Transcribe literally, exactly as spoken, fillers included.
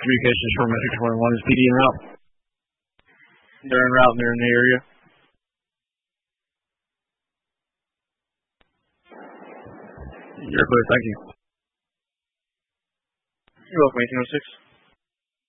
communications from Metro twenty-one. Is P D en route? They're en route and they're in the area. You're clear, thank you. You're welcome, eighteen oh six.